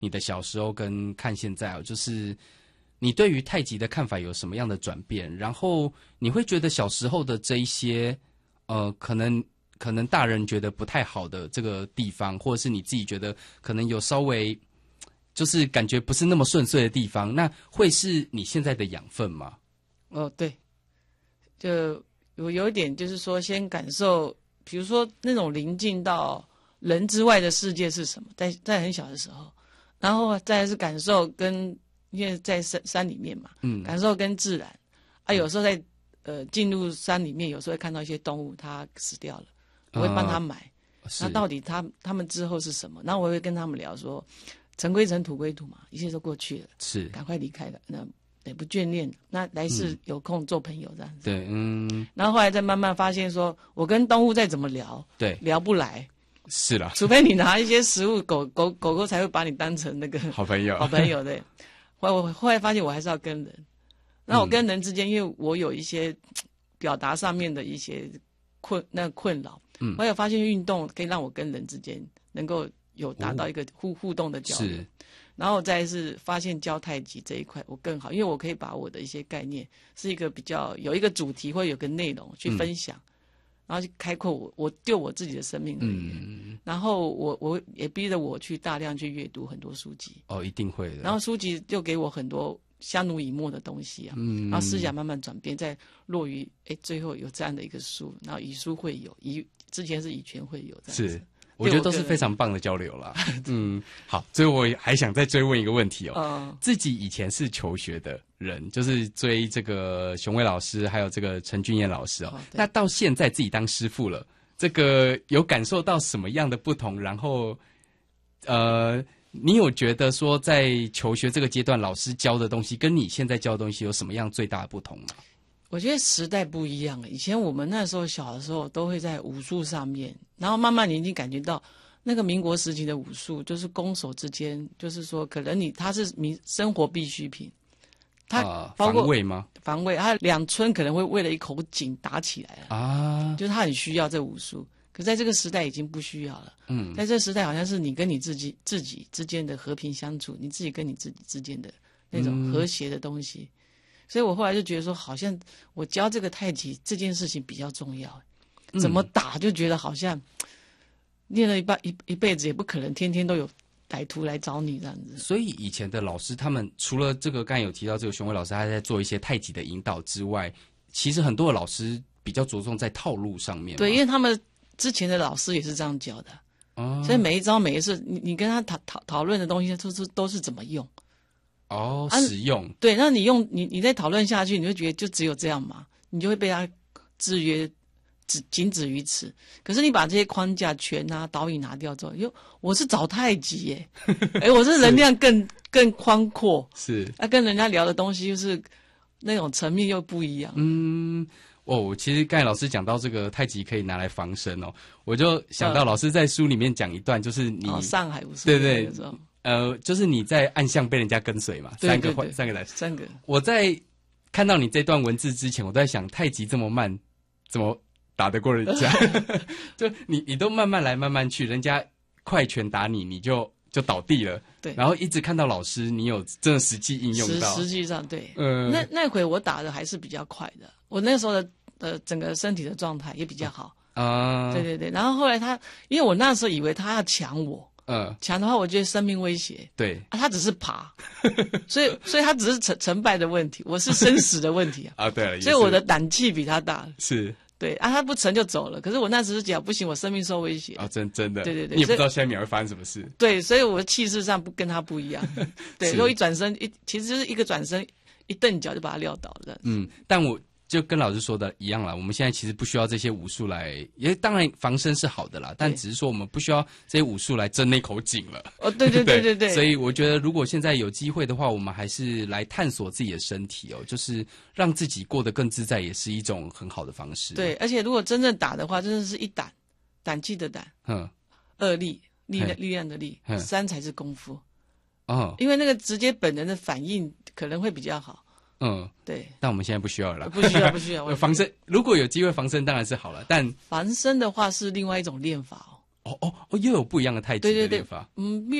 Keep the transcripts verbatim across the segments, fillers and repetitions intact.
你的小时候跟看现在哦，就是你对于太极的看法有什么样的转变？然后你会觉得小时候的这一些，呃，可能可能大人觉得不太好的这个地方，或者是你自己觉得可能有稍微就是感觉不是那么顺遂的地方，那会是你现在的养分吗？ 哦，对，就我有一点就是说，先感受，比如说那种临近到人之外的世界是什么，在在很小的时候，然后再来是感受跟，因为在山山里面嘛，嗯，感受跟自然，啊，有时候在呃进入山里面，有时候会看到一些动物它死掉了，我会帮他买，呃、那到底他他们之后是什么？然后我会跟他们聊说，尘归尘，土归土嘛，一切都过去了， 是赶快离开了，那也不眷恋，那来世有空做朋友这样子。 对，嗯。 然后后来再慢慢发现说，我跟动物再怎么聊， 对， 聊不来。 是啦， 除非你拿一些食物，狗狗狗狗才会把你当成那个好朋友。 好朋友对。后来我后来发现我还是要跟人。那我跟人之间，因为我有一些表达上面的一些困那困扰，嗯，我有发现运动可以让我跟人之间能够有达到一个互、哦、互动的交流。是。然后再是发现教太极这一块我更好，因为我可以把我的一些概念是一个比较有一个主题或有个内容去分享，嗯、然后去开阔我我对我自己的生命而言。嗯、然后我我也逼着我去大量去阅读很多书籍。 哦，一定会的。 然后书籍就给我很多相濡以沫的东西啊，嗯、然后思想慢慢转变，再落于哎最后有这样的一个书，然后以书会友，以之前是以权会友这样子。是。我觉得都是非常棒的交流啦。嗯，好，所以我还想再追问一个问题哦。嗯、自己以前是求学的人，就是追这个熊伟老师，还有这个陈俊彦老师哦。哦那到现在自己当师傅了，这个有感受到什么样的不同？然后，呃，你有觉得说在求学这个阶段，老师教的东西跟你现在教的东西有什么样最大的不同吗？ 我觉得时代不一样了。以前我们那时候小的时候都会在武术上面，然后慢慢你已经感觉到那个民国时期的武术就是攻守之间，就是说可能你它是民生活必需品，它包括、呃、 防卫吗？ 防卫，它两村可能会为了一口井打起来了啊，就是他很需要这武术。可在这个时代已经不需要了。嗯，在这个时代好像是你跟你自己自己之间的和平相处，你自己跟你自己之间的那种和谐的东西。嗯所以我后来就觉得说，好像我教这个太极这件事情比较重要，怎么打就觉得好像练了一半一一辈子也不可能天天都有歹徒来找你这样子。 所以以前的老师他们除了这个刚才有提到这个熊伟老师他在做一些太极的引导之外，其实很多的老师比较着重在套路上面。 对，因为他们之前的老师也是这样教的，哦、所以每一招每一次你你跟他讨讨讨论的东西都是都是怎么用。 哦，实用、啊、 对，那你用你你再讨论下去，你会觉得就只有这样嘛，你就会被他制约，只仅止于此。可是你把这些框架拳啊、导引拿掉之后，哟，我是找太极耶，哎，我是能量更更宽阔，是，那、啊、跟人家聊的东西就是那种层面又不一样。 嗯，哦，其实刚才老师讲到这个太极可以拿来防身哦，我就想到老师在书里面讲一段，就是你、 哦、上海武术对对。呃，就是你在暗巷被人家跟随嘛， 对对对三个三个来， 三个。 我在看到你这段文字之前，我在想太极这么慢，怎么打得过人家？就你你都慢慢来，慢慢去，人家快拳打你，你就就倒地了。对，然后一直看到老师，你有真的实际应用到。 实实际上对，嗯、呃，那那回我打的还是比较快的，我那时候的呃整个身体的状态也比较好啊。对对对，然后后来他，因为我那时候以为他要抢我。嗯，抢的话，我觉得生命威胁。对啊，他只是爬，所以所以他只是成成败的问题，我是生死的问题啊。啊，对了，所以我的胆气比他大。是，对啊，他不成就走了。可是我那时是讲不行，我生命受威胁。 啊，真真的。 对对对， 你也不知道下一秒会发生什么事。 对，所以我的气势上不跟他不一样。对，所以一转身一，其实就是一个转身一蹬脚就把他撂倒了。 嗯，但我。就跟老师说的一样啦，我们现在其实不需要这些武术来，也当然防身是好的啦，但只是说我们不需要这些武术来争那口井了。 哦，对对对对对。 所以我觉得，如果现在有机会的话，我们还是来探索自己的身体哦，就是让自己过得更自在，也是一种很好的方式。 对，而且如果真正打的话，真的是一胆，胆气的胆，嗯，二力，力量力量的力，三才是功夫。哦，因为那个直接本能的反应可能会比较好。嗯，对， 但我们现在不需要了啦， 不需要，不需要。 防身，如果有机会防身当然是好了，但防身的话是另外一种练法哦。 哦哦哦，又有不一样的太极的练法。 对对对，嗯，嗯，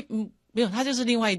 没有，它就是另外一